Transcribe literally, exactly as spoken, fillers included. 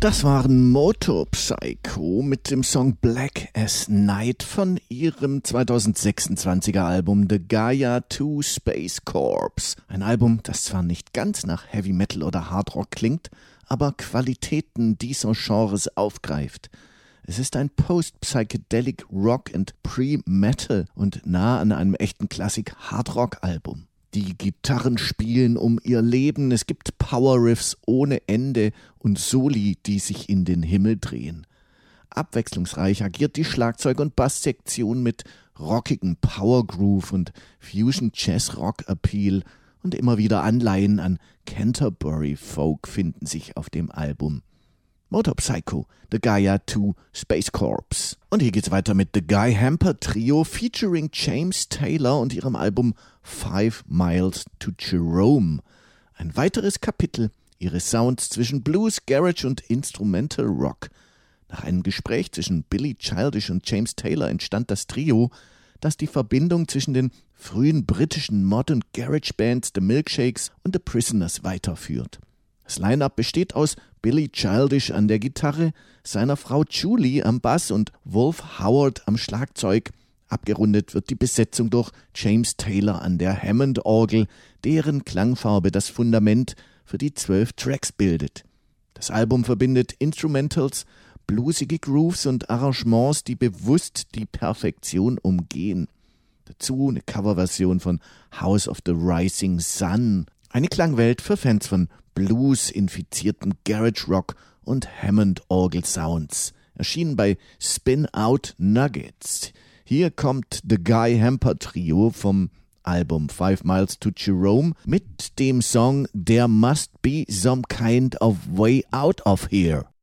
Das waren Motorpsycho mit dem Song Black as Night von ihrem zweitausendsechsundzwanziger Album The Gaia two Space Corps. Ein Album, das zwar nicht ganz nach Heavy Metal oder Hard Rock klingt, aber Qualitäten dieser Genres aufgreift. Es ist ein Post-Psychedelic Rock and Pre-Metal und nah an einem echten Klassik-Hard-Rock-Album. Die Gitarren spielen um ihr Leben, es gibt Power-Riffs ohne Ende und Soli, die sich in den Himmel drehen. Abwechslungsreich agiert die Schlagzeug- und Basssektion mit rockigem Power-Groove und Fusion-Jazz-Rock-Appeal und immer wieder Anleihen an Canterbury-Folk finden sich auf dem Album. Motorpsycho, The Gaia two Space Corps. Und hier geht's weiter mit The Guy Hamper Trio featuring James Taylor und ihrem Album Five Miles to Jerome. Ein weiteres Kapitel ihres Sounds zwischen Blues, Garage und Instrumental Rock. Nach einem Gespräch zwischen Billy Childish und James Taylor entstand das Trio, das die Verbindung zwischen den frühen britischen Mod- und Garage-Bands The Milkshakes und The Prisoners weiterführt. Das Line-Up besteht aus Billy Childish an der Gitarre, seiner Frau Julie am Bass und Wolf Howard am Schlagzeug. Abgerundet wird die Besetzung durch James Taylor an der Hammond-Orgel, deren Klangfarbe das Fundament für die zwölf Tracks bildet. Das Album verbindet Instrumentals, bluesige Grooves und Arrangements, die bewusst die Perfektion umgehen. Dazu eine Coverversion von House of the Rising Sun. Eine Klangwelt für Fans von Blues-infizierten Garage Rock und Hammond-Orgel-Sounds. Erschienen bei Spin Out Nuggets. Hier kommt The Guy Hamper Trio vom Album Five Miles to Jerome mit dem Song There Must Be Some Kind of Way Out of Here.